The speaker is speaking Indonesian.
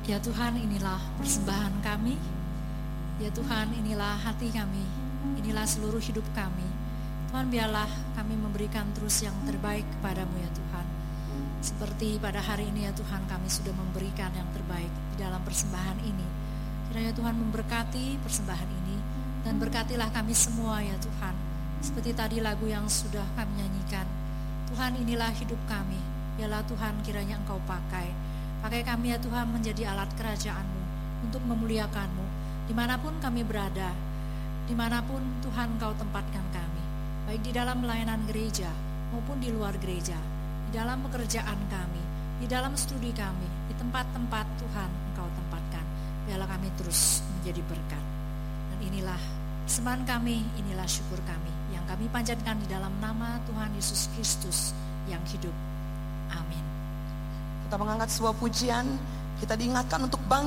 Ya Tuhan, inilah persembahan kami. Ya Tuhan, inilah hati kami. Inilah seluruh hidup kami. Tuhan, biarlah kami memberikan terus yang terbaik kepadamu ya Tuhan. Seperti pada hari ini ya Tuhan, kami sudah memberikan yang terbaik di dalam persembahan ini. Kiranya Tuhan memberkati persembahan ini, dan berkatilah kami semua ya Tuhan. Seperti tadi lagu yang sudah kami nyanyikan, Tuhan, inilah hidup kami. Biarlah Tuhan kiranya Engkau pakai kami ya Tuhan menjadi alat kerajaan-Mu untuk memuliakan-Mu dimanapun kami berada, dimanapun Tuhan Engkau tempatkan kami, baik di dalam pelayanan gereja maupun di luar gereja, di dalam pekerjaan kami, di dalam studi kami, di tempat-tempat Tuhan Engkau tempatkan. Biarlah kami terus menjadi berkat. Dan inilah persembahan kami, inilah syukur kami yang kami panjatkan di dalam nama Tuhan Yesus Kristus yang hidup. Amin. Kita mengangkat sebuah pujian, kita diingatkan untuk bangkit